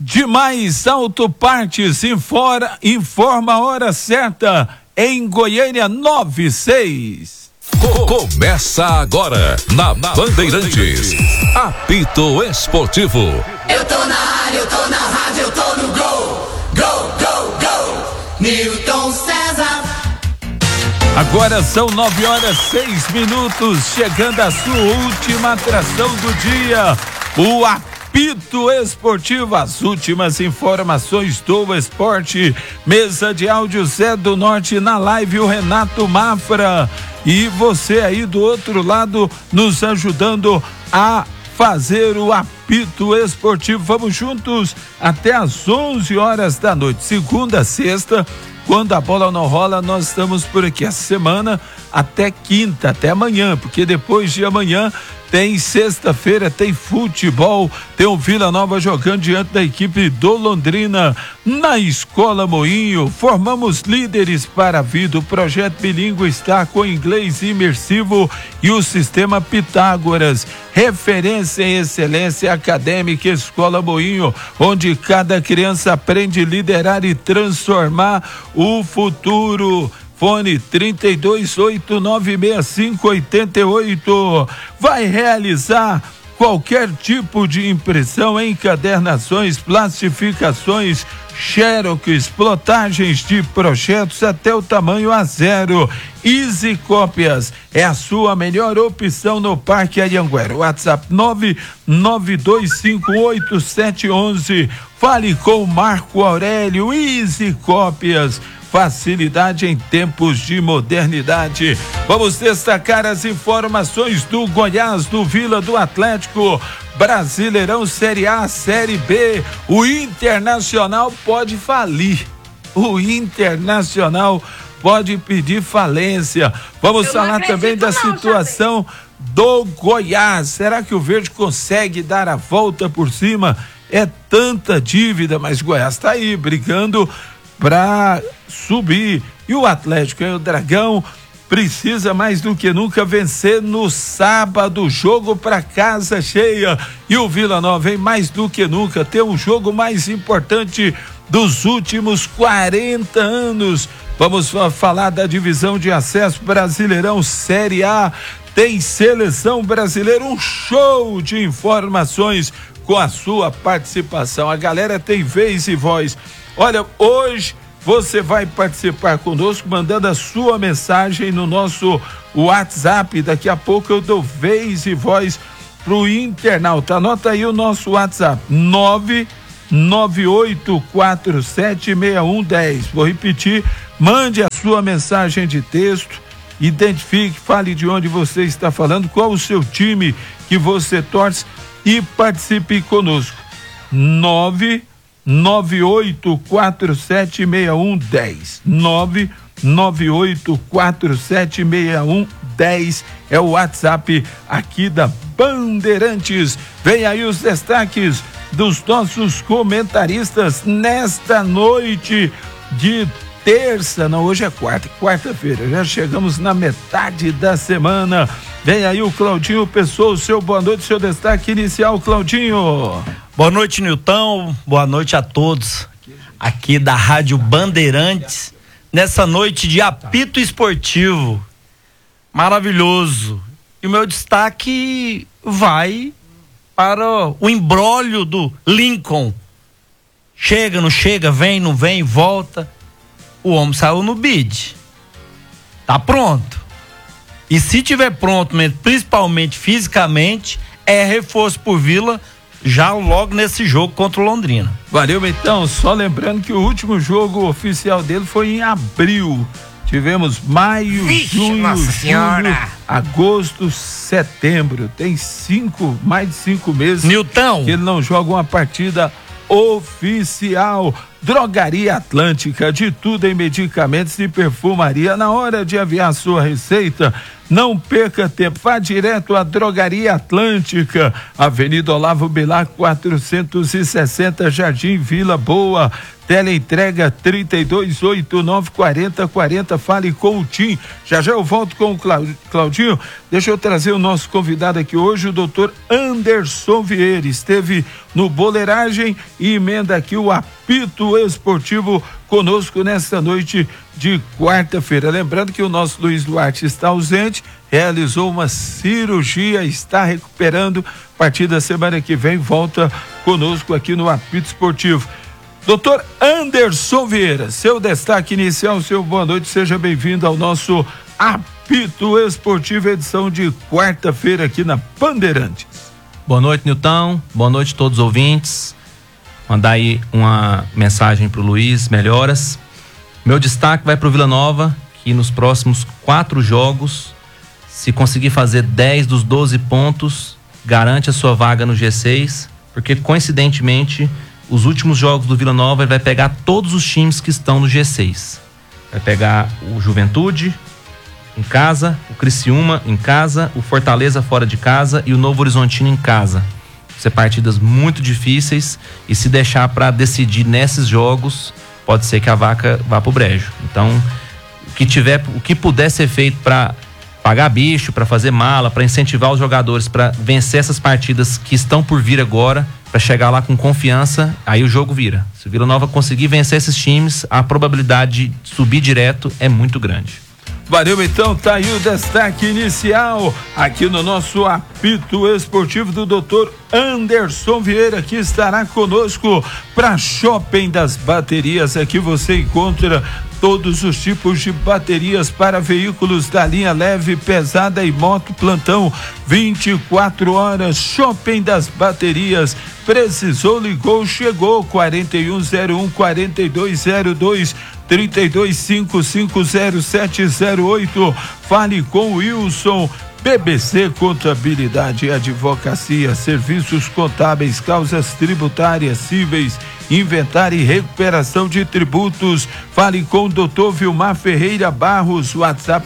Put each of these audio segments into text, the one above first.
Demais Autopartes informa a hora certa em Goiânia 96. Começa agora na Bandeirantes. Apito Esportivo. Eu tô na área, eu tô na rádio, eu tô no gol. Gol, gol, gol. Newton César. Agora são 9h06, chegando a sua última atração do dia. O Apito Esportivo, as últimas informações do esporte. Mesa de áudio Zé do Norte, na live o Renato Mafra. E você aí do outro lado nos ajudando a fazer o Apito Esportivo. Vamos juntos até às 11h da noite, segunda a sexta. Quando a bola não rola, nós estamos por aqui. Essa semana até quinta, até amanhã, porque depois de amanhã tem sexta-feira, tem futebol, tem o Vila Nova jogando diante da equipe do Londrina. Na Escola Moinho, formamos líderes para a vida. O projeto bilíngue está com inglês imersivo e o sistema Pitágoras. Referência em excelência acadêmica, Escola Moinho, onde cada criança aprende a liderar e transformar o futuro. Fone 32896588. Vai realizar qualquer tipo de impressão, encadernações, plastificações, xerox, plotagens de projetos até o tamanho A0. Easy Cópias é a sua melhor opção no Parque Anhanguera. WhatsApp 992588711. Fale com Marco Aurélio. Easy Cópias, facilidade em tempos de modernidade. Vamos destacar as informações do Goiás, do Vila, do Atlético, Brasileirão, Série A, Série B. O Internacional pode falir. O Internacional pode pedir falência. Vamos falar também da situação do Goiás. Será que o Verde consegue dar a volta por cima? É tanta dívida, mas Goiás está aí brigando para subir. E o Atlético, o Dragão, precisa mais do que nunca vencer no sábado, jogo para casa cheia. E o Vila Nova, mais do que nunca, tem um jogo mais importante dos últimos 40 anos. Vamos falar da divisão de acesso Brasileirão Série A. Tem seleção brasileira, um show de informações com a sua participação. A galera tem vez e voz. Olha, hoje você vai participar conosco mandando a sua mensagem no nosso WhatsApp. Daqui a pouco eu dou vez e voz pro internauta. Anota aí o nosso WhatsApp: 998476110. Vou repetir: mande a sua mensagem de texto, identifique, fale de onde você está falando, qual o seu time que você torce e participe conosco. 998476110. 998476110 é o WhatsApp aqui da Bandeirantes. Vem aí os destaques dos nossos comentaristas nesta noite de terça, não, hoje é quarta-feira, já chegamos na metade da semana. Vem aí o Claudinho Pessoa, o seu boa noite, seu destaque inicial, Claudinho. Boa noite, Nilton, boa noite a todos aqui da Rádio Bandeirantes, nessa noite de apito esportivo, maravilhoso. E o meu destaque vai para o imbróglio do Lincoln. Chega, não chega, vem, não vem, volta. O homem saiu no bid. Tá pronto. E se tiver pronto, principalmente fisicamente, é reforço por Vila já logo nesse jogo contra o Londrina. Valeu, então. Só lembrando que o último jogo oficial dele foi em abril. Tivemos maio, junho, agosto, setembro. Tem mais de 5 meses Nilton, que ele não joga uma partida oficial. Drogaria Atlântica, de tudo em medicamentos e perfumaria. Na hora de aviar sua receita, não perca tempo, vá direto à Drogaria Atlântica, Avenida Olavo Bilac 460, Jardim Vila Boa. Teleentrega 32894040. Fale com o Tim. Já eu volto com o Claudinho. Deixa eu trazer o nosso convidado aqui hoje, o doutor Anderson Vieira. Esteve no Boleiragem e emenda aqui o apito esportivo conosco nesta noite de quarta-feira. Lembrando que o nosso Luiz Duarte está ausente, realizou uma cirurgia, está recuperando. A partir da semana que vem volta conosco aqui no apito esportivo. Doutor Anderson Vieira, seu destaque inicial, seu boa noite, seja bem-vindo ao nosso apito esportivo, edição de quarta-feira aqui na Bandeirantes. Boa noite, Nilton, boa noite a todos os ouvintes. Mandar aí uma mensagem pro Luiz, melhoras. Meu destaque vai pro Vila Nova, que nos próximos 4 jogos, se conseguir fazer 10 dos 12 pontos, garante a sua vaga no G6, porque coincidentemente os últimos jogos do Vila Nova ele vai pegar todos os times que estão no G6. Vai pegar o Juventude em casa, o Criciúma em casa, o Fortaleza fora de casa e o Novo Horizontino em casa. Vão ser partidas muito difíceis e se deixar para decidir nesses jogos, pode ser que a vaca vá pro brejo. Então, o que puder ser feito para pagar bicho, para fazer mala, para incentivar os jogadores para vencer essas partidas que estão por vir agora, para chegar lá com confiança, aí o jogo vira. Se o Vila Nova conseguir vencer esses times, a probabilidade de subir direto é muito grande. Valeu, então, tá aí o destaque inicial aqui no nosso apito esportivo do doutor Anderson Vieira, que estará conosco para Shopping das Baterias. Aqui você encontra todos os tipos de baterias para veículos da linha leve, pesada e moto, plantão 24 horas. Shopping das Baterias, precisou, ligou, chegou. 4101-4202 32550708. Fale com o Wilson. BBC Contabilidade e Advocacia, serviços contábeis, causas tributárias, cíveis, inventário e recuperação de tributos. Fale com o Dr. Vilmar Ferreira Barros, WhatsApp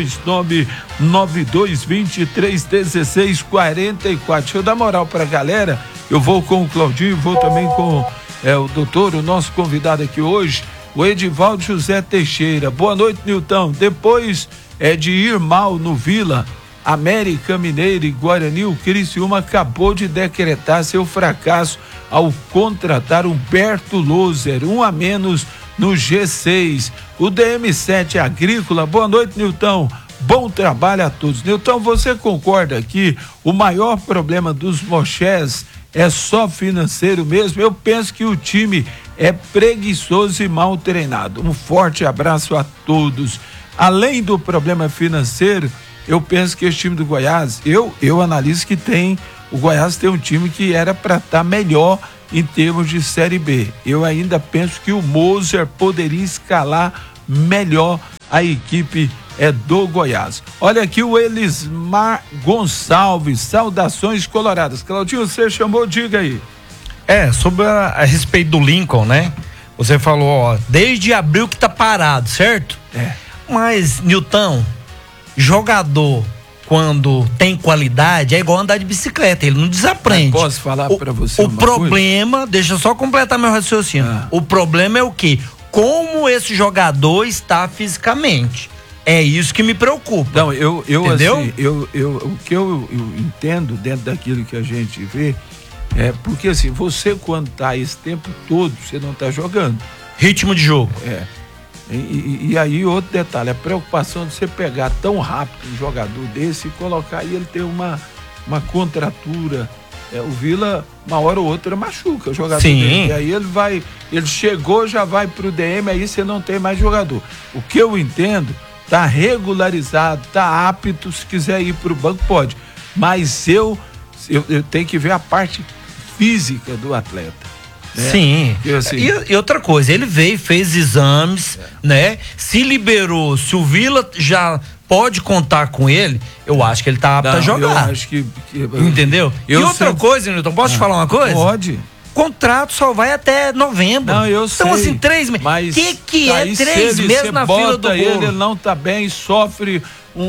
62992231644. Deixa eu dar moral pra galera, eu vou com o Claudinho, vou também com o doutor, o nosso convidado aqui hoje, o Edivaldo José Teixeira. Boa noite, Nilton. Depois de ir mal no Vila, América Mineiro e Guarani, o Criciúma acabou de decretar seu fracasso ao contratar Humberto Loser, 1 a menos no G6. O DM7 Agrícola, boa noite, Nilton. Bom trabalho a todos. Nilton, você concorda que o maior problema dos Mochés é só financeiro mesmo? Eu penso que o time é preguiçoso e mal treinado. Um forte abraço a todos. Além do problema financeiro, eu penso que esse time do Goiás, eu analiso que o Goiás tem um time que era para estar melhor em termos de Série B. Eu ainda penso que o Moser poderia escalar melhor a equipe do Goiás. Olha aqui o Elismar Gonçalves, saudações coloradas. Claudinho, você chamou, diga aí. Sobre a respeito do Lincoln, né? Você falou, desde abril que tá parado, certo? Mas, Nilton, jogador, quando tem qualidade, é igual andar de bicicleta, ele não desaprende. Mas posso falar pra você o problema, deixa eu só completar meu raciocínio. O problema é o quê? Como esse jogador está fisicamente. É isso que me preocupa. Não, entendeu? Assim, o que eu entendo dentro daquilo que a gente vê porque assim, você quando tá esse tempo todo, você não tá jogando. Ritmo de jogo. E aí outro detalhe, a preocupação de você pegar tão rápido um jogador desse e colocar aí ele ter uma contratura. O Vila, uma hora ou outra, machuca o jogador dele. E aí ele chegou, já vai pro DM, aí você não tem mais jogador. O que eu entendo, tá regularizado, tá apto, se quiser ir pro banco, pode. Mas eu tenho que ver a parte física do atleta. Sim, e outra coisa, ele veio, fez exames, né? Se liberou, se o Vila já pode contar com ele, eu acho que ele tá apto a jogar. Eu acho que entendeu? E outra coisa, Nilton, posso te falar uma coisa? Pode. contrato só vai até novembro. Não, eu então, sei. assim, 3 meses. Mas que é 3 meses na fila do ele, gol? ele não tá bem, sofre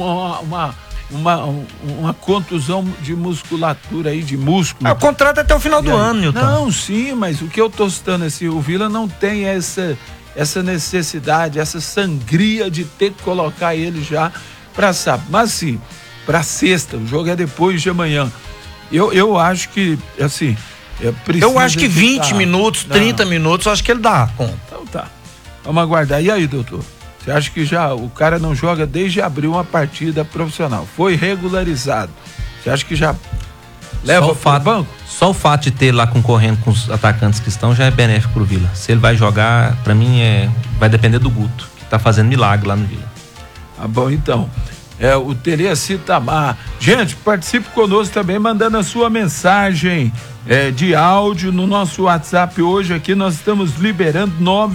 uma contusão de musculatura aí, de músculo. O contrato é até o final do ano, Nilton. Não, sim, mas o que eu tô citando assim, o Vila não tem essa necessidade, essa sangria de ter que colocar ele já pra sábado. Mas sim, pra sexta, o jogo é depois de amanhã. Eu acho que, assim, eu acho que 20 minutos, 30 minutos, eu acho que ele dá conta. Então tá. Vamos aguardar. E aí, doutor? Você acha que já o cara não joga desde abril uma partida profissional? Foi regularizado. Você acha que já leva pro banco? Só o fato de ter lá concorrendo com os atacantes que estão já é benéfico pro Vila. Se ele vai jogar, pra mim vai depender do Guto, que tá fazendo milagre lá no Vila. Ah, bom, então. O Teleci Tamar. Gente, participe conosco também, mandando a sua mensagem de áudio no nosso WhatsApp hoje. Aqui nós estamos liberando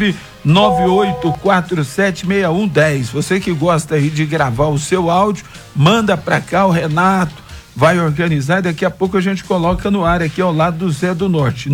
998476110. Você que gosta aí de gravar o seu áudio, manda pra cá, o Renato vai organizar e daqui a pouco a gente coloca no ar aqui ao lado do Zé do Norte.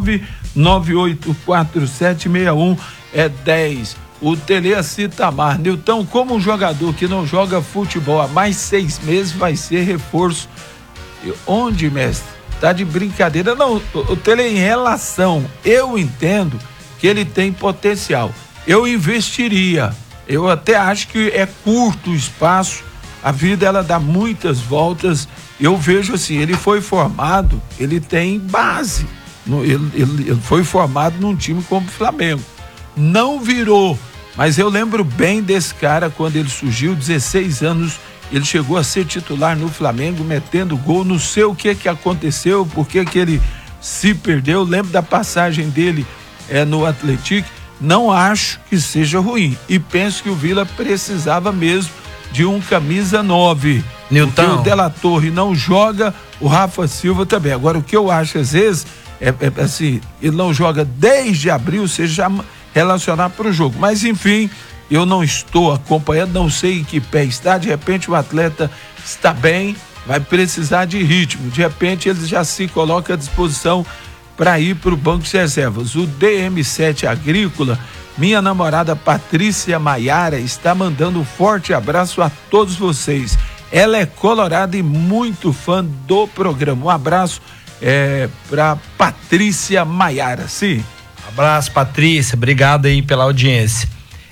998476110. O Teleci Tamar. Nilton, como um jogador que não joga futebol há mais 6 meses vai ser reforço. Onde, mestre? Tá de brincadeira? Não, o Tele, em relação, eu entendo que ele tem potencial. Eu investiria. Eu até acho que é curto o espaço. A vida, ela dá muitas voltas. Eu vejo assim, ele foi formado, ele tem base. Ele foi formado num time como o Flamengo. Não virou. Mas eu lembro bem desse cara quando ele surgiu, 16 anos, ele chegou a ser titular no Flamengo, metendo gol, não sei o que aconteceu, por que ele se perdeu. Eu lembro da passagem dele no Atlético, não acho que seja ruim, e penso que o Vila precisava mesmo de um camisa 9. Nilton. Porque o De La Torre não joga, o Rafa Silva também. Agora, o que eu acho às vezes assim, ele não joga desde abril, seja relacionar para o jogo, mas enfim, eu não estou acompanhando, não sei em que pé está. De repente o atleta está bem, vai precisar de ritmo, de repente ele já se coloca à disposição para ir para o banco de reservas. O DM7 Agrícola, minha namorada Patrícia Maiara está mandando um forte abraço a todos vocês. Ela é colorada e muito fã do programa. Um abraço para Patrícia Maiara. Sim. Abraço, Patrícia, obrigado aí pela audiência.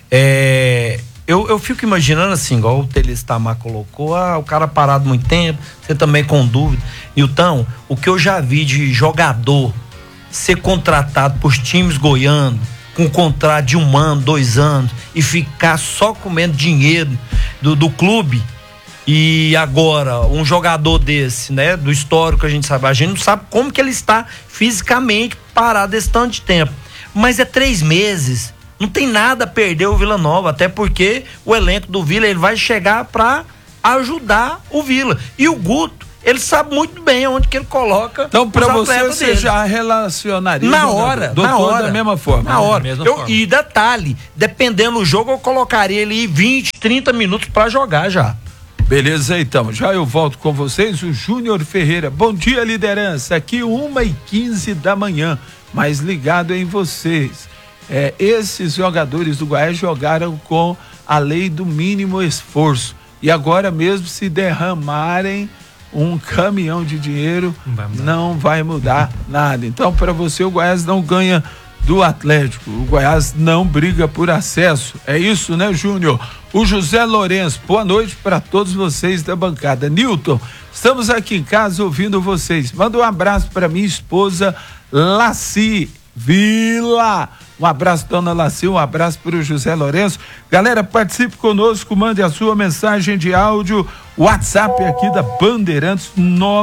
Eu fico imaginando assim, igual o Teleci Tamar colocou, o cara parado muito tempo, você também com dúvida. Nilton, o que eu já vi de jogador ser contratado por times goianos, com contrato de 1 ano, 2 anos, e ficar só comendo dinheiro do clube, e agora, um jogador desse, né, do histórico, a gente não sabe como que ele está fisicamente parado esse tanto de tempo. Mas é 3 meses, não tem nada a perder o Vila Nova, até porque o elenco do Vila, ele vai chegar para ajudar o Vila. E o Guto, ele sabe muito bem onde que ele coloca. Então, para você já relacionaria na hora, da mesma forma. Na hora. E detalhe, dependendo do jogo, eu colocaria ele 20, 30 minutos para jogar já. Beleza, então, já eu volto com vocês, o Júnior Ferreira. Bom dia, liderança, aqui 1h15 da manhã, mas ligado em vocês. Esses jogadores do Goiás jogaram com a lei do mínimo esforço, e agora mesmo se derramarem um caminhão de dinheiro, não vai mudar nada. Então, para você, o Goiás não ganha do Atlético, o Goiás não briga por acesso, é isso, né, Júnior? O José Lourenço, boa noite para todos vocês da bancada. Nilton, estamos aqui em casa ouvindo vocês. Manda um abraço para minha esposa Laci Vila. Um abraço, dona Laci, um abraço para o José Lourenço. Galera, participe conosco, mande a sua mensagem de áudio. WhatsApp aqui da Bandeirantes,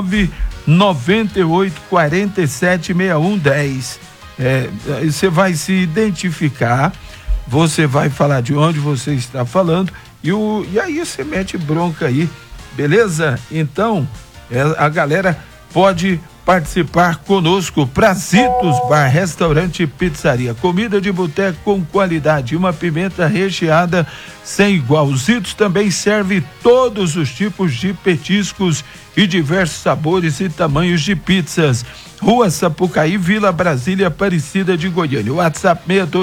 998476110. Você vai se identificar, você vai falar de onde você está falando e aí você mete bronca aí, beleza? Então, a galera pode participar conosco. Prazitos Bar, restaurante e pizzaria, comida de boteco com qualidade, uma pimenta recheada sem igual. O Zitos também serve todos os tipos de petiscos e diversos sabores e tamanhos de pizzas. Rua Sapucaí, Vila Brasília, Aparecida de Goiânia. WhatsApp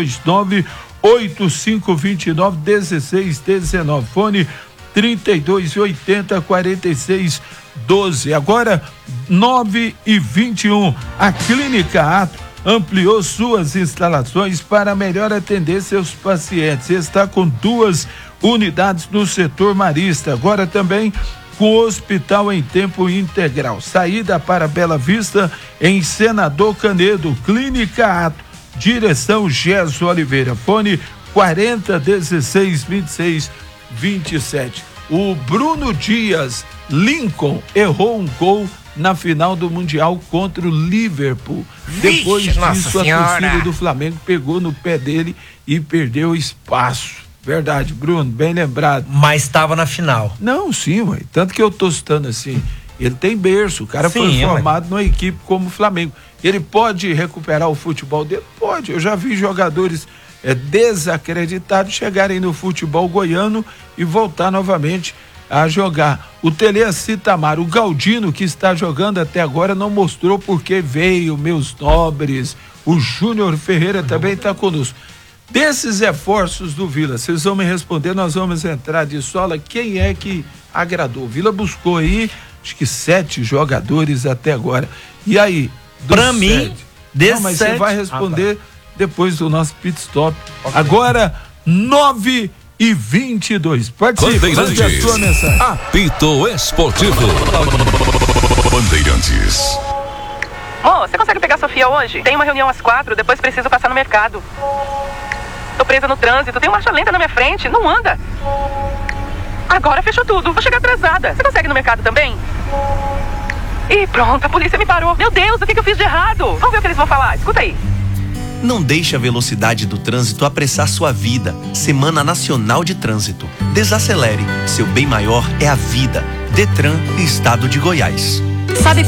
629-8529-1619. Fone 3280-4612. Agora 9h21. A Clínica Ato ampliou suas instalações para melhor atender seus pacientes. Está com 2 unidades no setor marista. Agora também com hospital em tempo integral. Saída para Bela Vista em Senador Canedo. Clínica Ato. Direção Gerson Oliveira. Fone 40162627. O Bruno Dias Lincoln errou um gol na final do Mundial contra o Liverpool. Depois disso, a torcida do Flamengo pegou no pé dele e perdeu espaço. Verdade, Bruno, bem lembrado. Mas estava na final. Não, sim, ué. Tanto que eu tô citando assim. Ele tem berço, o cara foi formado numa equipe como o Flamengo. Ele pode recuperar o futebol dele? Pode. Eu já vi jogadores desacreditados chegarem no futebol goiano e voltar novamente a jogar. O Tele Citamar, o Galdino, que está jogando até agora, não mostrou porque veio, meus nobres. O Júnior Ferreira também está conosco. Desses reforços do Vila, vocês vão me responder, nós vamos entrar de sola. Quem é que agradou? O Vila buscou aí, acho que 7 jogadores até agora. E aí? Pra mim, não, mas você vai responder depois do nosso pit stop. Okay. Agora, 9h22. Participe, mande a sua mensagem. Apito Esportivo. Bandeirantes. Você consegue pegar a Sofia hoje? Tem uma reunião às 4, depois preciso passar no mercado. Tô presa no trânsito, tem uma marcha lenta na minha frente, não anda. Agora fechou tudo, vou chegar atrasada. Você consegue ir no mercado também? E pronto, a polícia me parou. Meu Deus, o que eu fiz de errado? Vamos ver o que eles vão falar, escuta aí. Não deixe a velocidade do trânsito apressar sua vida. Semana Nacional de Trânsito. Desacelere. Seu bem maior é a vida. Detran e Estado de Goiás. Sabe